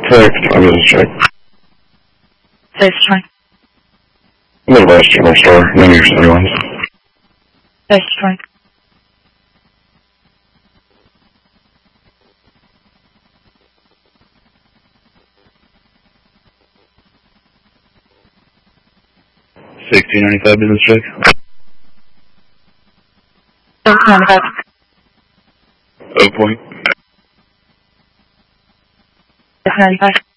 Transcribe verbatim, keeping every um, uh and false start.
Text, I'm just check. Safe try. Midwest General Store, none of your city ones. Safe try. sixteen ninety-five business check. sixteen ninety-five. Oak Point. sixteen ninety-five.